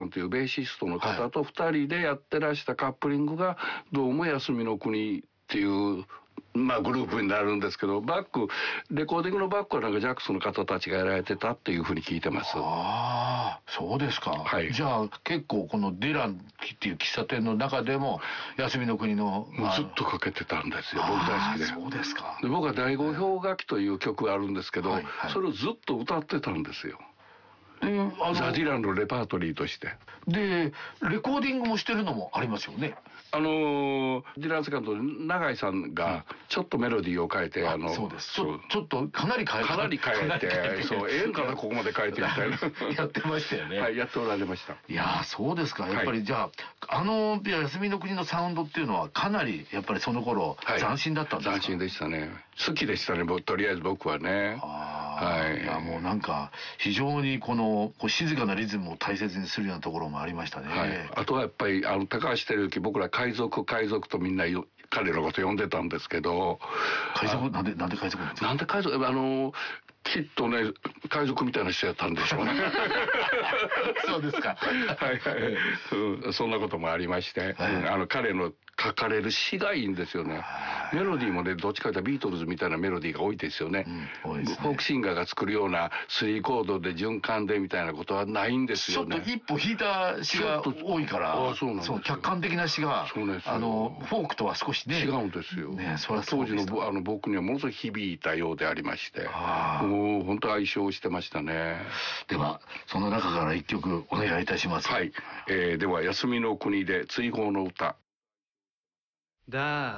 んというベーシストの方と2人でやってらしたカップリングがどうも休みの国っていうまあグループになるんですけど、バックレコーディングのバックはなんかジャックスの方たちがやられてたっていうふうに聞いてます。 ああ、そうですか。 はい。 じゃあ結構このディランっていう喫茶店の中でも休みの国のずっとかけてたんですよ。僕大好きで。 そうですか。 で僕は第五氷河期という曲があるんですけど、それをずっと歌ってたんですよ。ザ・ディランのレパートリーとして。 でレコーディングもしてるのもありますよね。 ディランセカンド永井さんがちょっとメロディーを変えて、 そうです。ちょっとかなり変えて、 そうええんかなここまで変えてみたいなやってましたよね。 はい、やっておられました。 いやそうですか。やっぱりじゃあ休みの国のサウンドっていうのはかなりやっぱりその頃斬新だったんですか。 斬新でしたね。好きでしたね。とりあえず僕はね。 はい。いやもうなんか非常にこの静かなリズムを大切にするようなところもありましたね。 はい。あとはやっぱり高橋照之、僕ら海賊とみんな彼のこと呼んでたんですけど。 海賊なんで海賊なんですか。 なんで海賊きっとね海賊みたいな人やったんでしょうね。 そうですか。 はいはい。そんなこともありまして、彼の書かれる詩がいいんですよね。メロディーもねどっちかというとビートルズみたいなメロディーが多いですよね。フォークシンガーが作るような3コードで循環でみたいなことはないんですよね。 ちょっと一歩引いた詩が多いから、そう客観的な詩がフォークとは少しね違うんですよ。 ね、それは当時の僕にはものすごい響いたようでありまして、もう本当愛称してましたね。 ではその中から一曲お願いいたします。 はい。では休みの国で追放の歌。